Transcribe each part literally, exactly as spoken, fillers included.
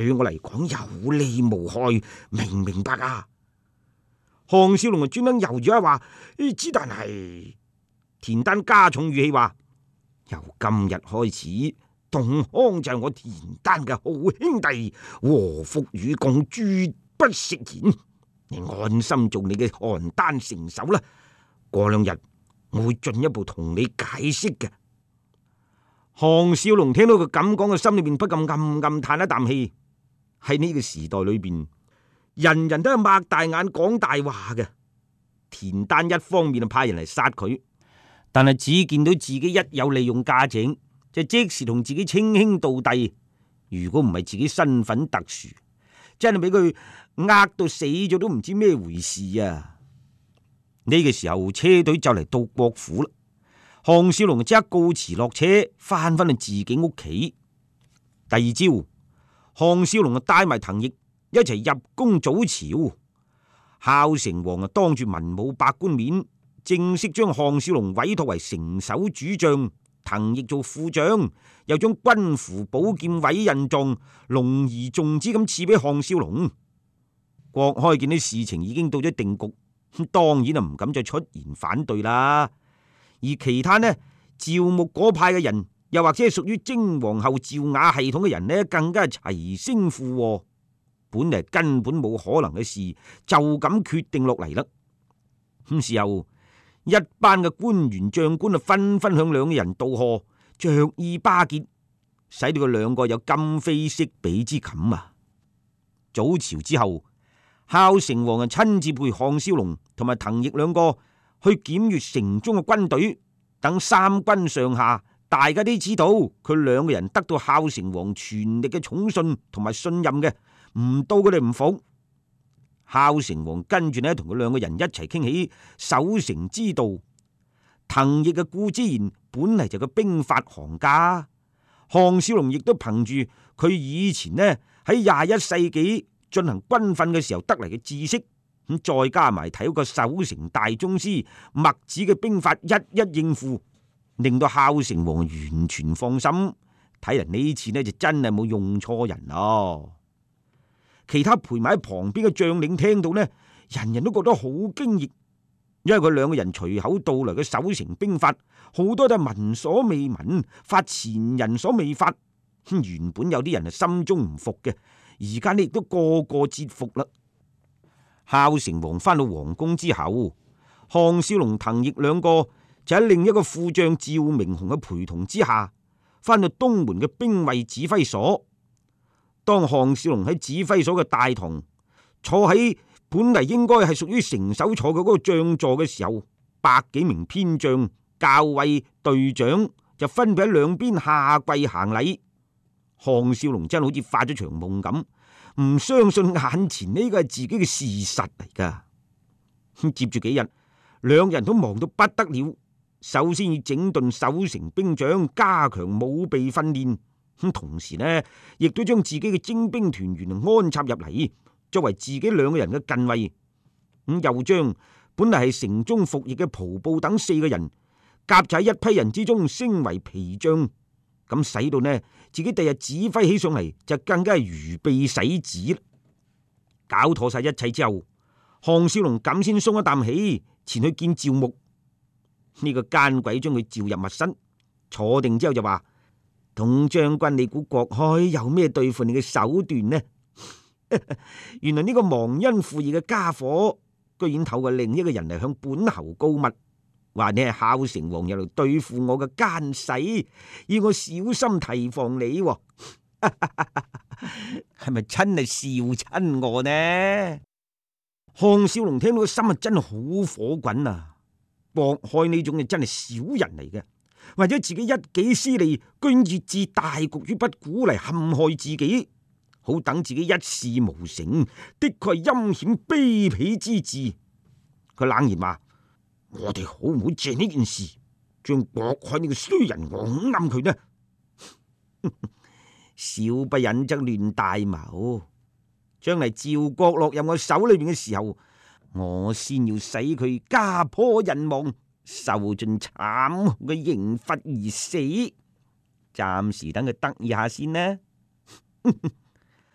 對我嚟講有利無害，明唔明白啊？項少龍就專登猶豫一話，之但係田丹加重語氣話：由今日開始，董康就係我田丹嘅好兄弟，禍福與共，絕不食言。你安心做你嘅邯鄲城守啦。過兩日我會進一步同你解釋嘅。項少龍聽到佢咁講嘅，心裏面不禁暗暗嘆一啖氣。喺呢個時代裏邊，人人都係擘大眼講大話嘅。田丹一方面就派人嚟殺佢，但係只見到自己一有利用價值，就即時同自己稱兄道弟。如果唔係自己身份特殊，真係俾佢呃到死咗都唔知咩回事啊！呢個時候車隊就嚟到國府啦，項少龍即刻告辭落車，翻返去自己屋企。第二朝，項少龍就帶埋滕毅一齊入宮早朝。孝成王啊，當住文武百官面，正式將項少龍委託為城守主將，滕毅做副將，又將軍符寶劍委印狀，隆而重之咁賜俾項少龍。郭開見啲事情已經到咗定局，咁當然啊唔敢再出言反對啦。而其他呢，趙穆嗰派嘅人，又或者係屬於征皇后趙雅系統嘅人呢，更加係齊聲附和。本嚟根本冇可能嘅事，就咁決定落嚟啦。咁時候，一班嘅官員將官啊，紛紛向兩個人道賀，着意巴結，使到佢兩個有今非昔比之感啊！早朝之後，孝成王啊親自陪項少龍同埋滕毅兩個去檢閱城中嘅軍隊，等三軍上下大家都知道，佢兩個人得到孝成王全力嘅寵信同埋信任嘅。唔到佢哋唔服。孝成王跟住呢，同佢兩個人一齊傾起守城之道。滕毅嘅顧之言本嚟就個兵法行家，項少龍亦都憑住佢以前呢喺廿一世紀進行軍訓嘅時候得嚟嘅知識，咁再加埋睇個守城大宗師墨子嘅兵法一一應付，令到孝成王完全放心。睇嚟呢次呢就真係冇用錯人咯。其他陪埋喺旁邊嘅將領聽到呢，人人都覺得好驚異，因為佢兩個人隨口道來嘅守城兵法，好多都係聞所未聞，發前人所未發。原本有啲人係心中唔服嘅，而家呢亦都個個折服啦。孝成王翻到皇宮之後，項少龍、滕毅兩個就喺另一個副將趙明鴻嘅陪同之下，翻到東門嘅兵衛指揮所。當項少龍喺指揮所嘅大堂坐喺本嚟應該係屬於城守坐嘅嗰個將座嘅時候，百幾名偏將、校尉、隊長就分別喺兩邊下跪行禮。項少龍真係好似發咗場夢咁，唔相信眼前呢個係自己嘅事實嚟噶。接住幾日，兩人都忙到不得了。首先要整頓守城兵長，加強武備訓練。咁同時呢，亦都將自己嘅精兵團員安插入嚟，作為自己兩個人嘅近衛。咁又將本嚟係城中服役嘅蒲布等四個人夾在一批人之中，升為皮將。咁使到呢自己第日指揮起上嚟就更加係如臂使指啦。搞妥晒一切之後，項少龍咁先鬆一啖氣，前去見趙穆。呢、這個奸鬼將佢召入密室，坐定之後就話。董將軍，你估郭開有咩對付你嘅手段呢？原來呢個忘恩負義嘅家伙，居然透過另一個人嚟向本侯告密，話你係孝成王入嚟對付我嘅奸細，要我小心提防你。係咪真係笑親我呢？項少龍聽到個心啊，真係好火滾啊！郭開呢種嘅真係小人嚟嘅。為咗自己一己私利，居然以置大局於不顧嚟陷害自己，好等自己一事無成，的確係陰險卑鄙之至。佢冷言話：我哋好唔好借呢件事，將郭開呢個衰人拱冧佢呢？小不忍則亂大謀，將嚟趙國落入我手裏邊嘅時候，我先要使佢家破人亡，受盡慘酷嘅刑罰而死，暫時等佢得意下先呢。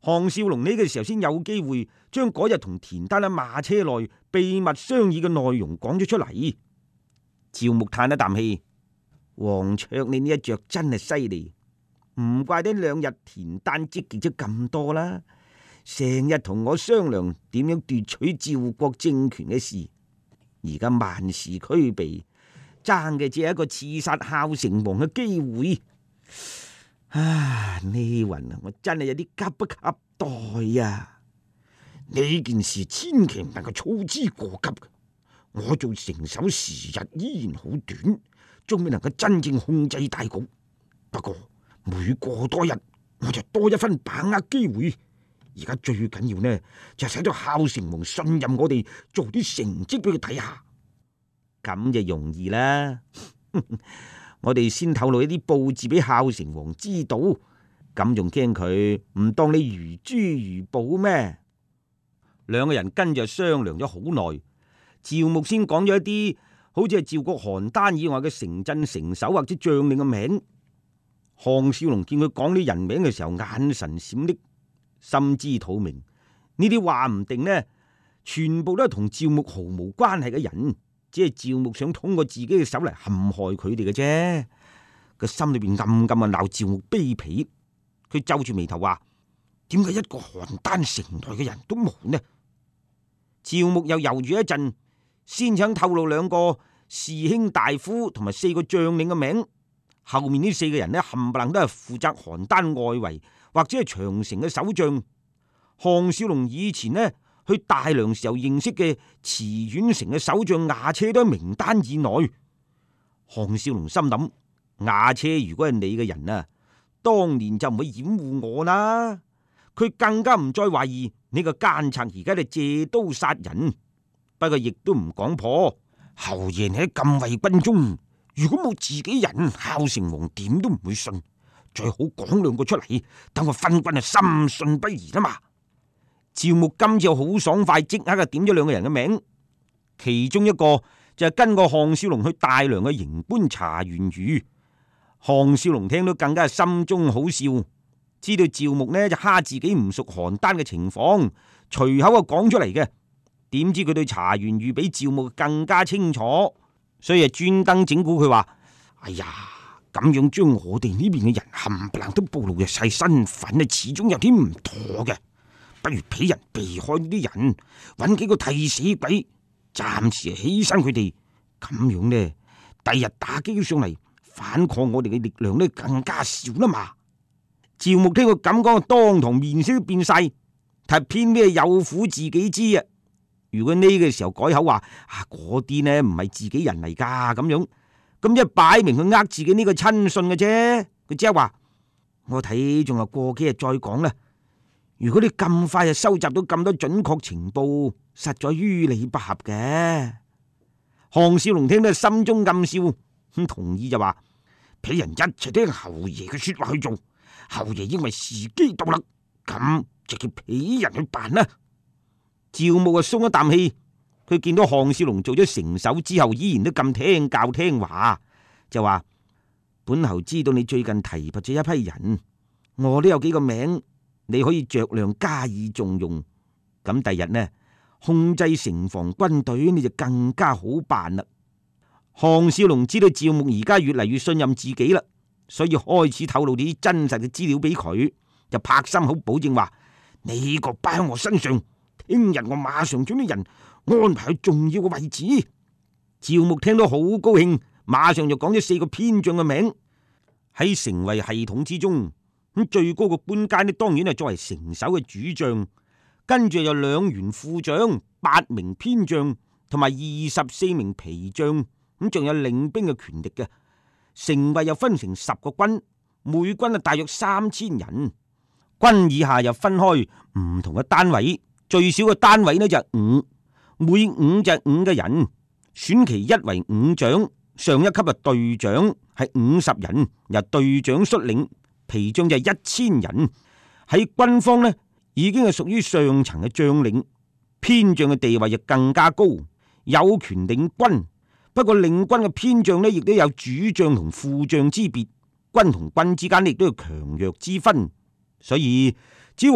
項少龍呢個時候先有機會將嗰日同田丹喺馬車內秘密商議嘅內容講咗出嚟。趙牧嘆一啖氣：黃卓，你呢一着真係犀利，唔怪得兩日田丹積極咗咁多啦，成日同我商量點樣奪取趙國政權嘅事。而家萬事俱備，爭嘅只係一個刺殺孝成王嘅機會。啊！呢云啊，我真係有啲急不及待呀！呢件事千祈唔能夠操之過急。我做成手時日依然好短，仲未能夠真正控制大局。不過每過多日，我就多一分把握機會。而家最緊要呢，就係使到孝成王信任我哋，做啲成績俾佢睇下。咁就容易啦。我哋先透露一啲布置俾孝成王知道，咁仲驚佢唔當你如珠如寶咩？兩個人跟住商量咗好耐，趙牧先講咗一啲好似係趙國邯鄲以外嘅城鎮城守或者將領嘅名。項少龍見佢講啲人名嘅時候，眼神閃爍，心知肚明，呢啲話唔定呢，全部都係同趙牧毫無關係嘅人。只係趙牧想通過自己嘅手嚟陷害佢哋嘅啫，個心裏邊暗暗啊鬧趙牧卑鄙。佢皺住眉頭話：點解一個邯鄲城內嘅人都冇呢？趙牧又猶豫一陣，先想透露兩個士卿大夫同埋四個將領嘅名。後面呢四個人呢，冚唪唥都係負責邯鄲外圍或者係長城嘅守將。項少龍以前呢，去大梁時候認識嘅慈縣城嘅守將牙車都喺名單以內。項少龍心諗：牙車如果係你嘅人啊，當年就唔會掩護我啦。佢更加唔再懷疑呢個奸賊而家就借刀殺人。不過亦都唔講破，侯爺喺禁衛軍中，如果冇自己人，孝成王點都唔會信。最好講兩個出嚟，等我分軍啊深信不疑啦嘛。趙牧今次好爽快，即刻就點咗兩個人嘅名，其中一個就係跟過項少龍去大梁嘅營官查元瑜。項少龍聽到更加係心中好笑，知道趙牧呢就蝦自己唔熟邯鄲嘅情況，隨口就講出嚟嘅。點知佢對查元瑜比趙牧更加清楚，所以啊專登整蠱佢話：哎呀，咁樣將我哋呢邊嘅人冚唪唥都暴露嘅晒身份啊，始終有啲唔妥嘅。不如俾人避開呢啲人，揾幾個替死鬼，暫時犧牲佢哋，咁樣呢，第日打擊上嚟，反抗我哋嘅力量呢更加少啦嘛。趙牧聽佢咁講，當堂面色都變晒，但係偏咩有苦自己知啊！如果呢個時候改口話啊，嗰啲呢唔係自己人嚟噶，咁樣咁一擺明佢呃自己呢個親信嘅啫。佢即係話：我睇仲有過幾日再講啦。如果你咁快就收集到咁多準確情報，實在於理不合嘅。項少龍聽到心中暗笑，咁同意就話：俾人一齊聽侯爺嘅說話去做，侯爺因為時機到啦，咁就叫俾人去辦啦。趙牧啊鬆一啖氣，佢見到項少龍做咗成手之後，依然都咁聽教聽話，就話：本侯知道你最近提拔咗一批人，我都有幾個名。你可以酌量加以重用，咁第日呢，控制城防軍隊你就更加好辦啦。項少龍知道趙牧而家越嚟越信任自己啦，所以開始透露啲真實嘅資料俾佢，就拍心口保證話：呢個擺喺我身上，聽日我馬上將啲人安排去重要嘅位置。趙牧聽到好高興，馬上就講咗四個偏將嘅名。喺城衛系統之中，咁最高嘅官階呢，當然係作為城守嘅主將，跟住有兩員副將、八名偏將同埋二十四名皮將，咁仲有領兵嘅權力嘅。城衛又分成十個軍，每軍啊大約三千人。軍以下又分開唔同嘅單位，最少嘅單位呢就係五，每五就係五嘅人，選其一為五長，上一級啊隊長係五十人，由隊長率領。皮將就係一千人，喺軍方呢已經係屬於上層嘅將領。偏將嘅地位就更加高，有權領軍。不過領軍嘅偏將呢亦都有主將同副將之別，軍同軍之間亦都有強弱之分。所以